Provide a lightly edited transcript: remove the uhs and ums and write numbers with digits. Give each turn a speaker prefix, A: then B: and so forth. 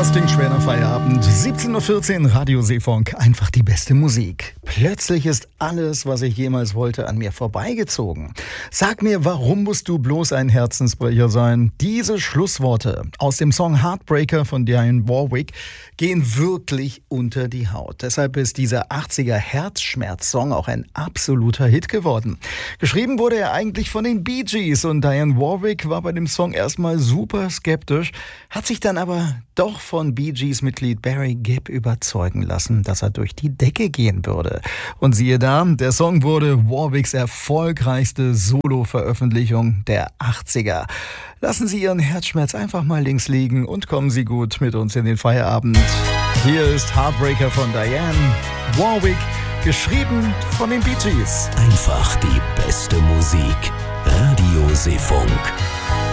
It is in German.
A: Schwerer Feierabend, 17.14 Uhr, Radio Seefunk, einfach die beste Musik. Plötzlich ist alles, was ich jemals wollte, an mir vorbeigezogen. Sag mir, warum musst du bloß ein Herzensbrecher sein? Diese Schlussworte aus dem Song Heartbreaker von Dionne Warwick gehen wirklich unter die Haut. Deshalb ist dieser 80er Herzschmerz-Song auch ein absoluter Hit geworden. Geschrieben wurde er eigentlich von den Bee Gees und Dionne Warwick war bei dem Song erstmal super skeptisch, hat sich dann aber doch von Bee Gees-Mitglied Barry Gibb überzeugen lassen, dass er durch die Decke gehen würde. Und siehe da, der Song wurde Warwicks erfolgreichste Solo-Veröffentlichung der 80er. Lassen Sie Ihren Herzschmerz einfach mal links liegen und kommen Sie gut mit uns in den Feierabend. Hier ist Heartbreaker von Dionne Warwick, geschrieben von den Bee Gees.
B: Einfach die beste Musik. Radio Seefunk.